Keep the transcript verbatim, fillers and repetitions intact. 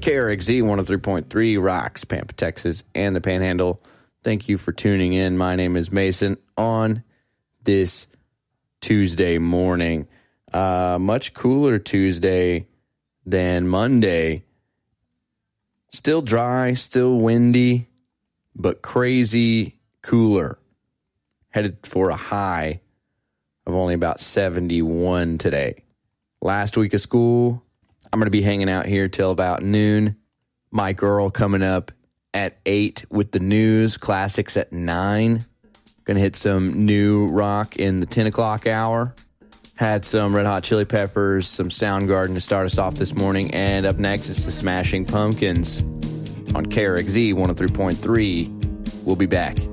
K R X Z one oh three point three, Rocks, Pampa, Texas, and the Panhandle. Thank you for tuning in. My name is Mason on this Tuesday morning. Uh, much cooler Tuesday than Monday. Still dry, still windy, but crazy cooler. Headed for a high of only about seventy-one today. Last week of school, I'm going to be hanging out here till about noon. Mike Earl coming up at eight with the news. Classics at nine. Going to hit some new rock in the ten o'clock hour. Had some Red Hot Chili Peppers, some Soundgarden to start us off this morning. And up next, it's the Smashing Pumpkins on K R X Z one oh three point three. We'll be back.